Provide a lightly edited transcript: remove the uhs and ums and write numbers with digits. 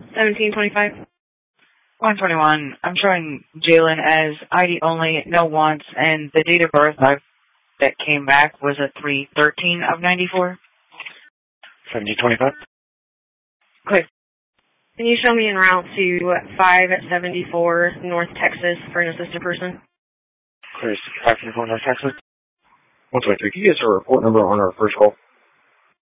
1725. 121. I'm showing Jalen as ID only, no wants, and the date of birth that came back was a 3/13 of 94. 1725. Clear. Can you show me en route to 574 North Texas for an assistant person? Clear. 574 North Texas. 123. Can you get us a report number on our first call?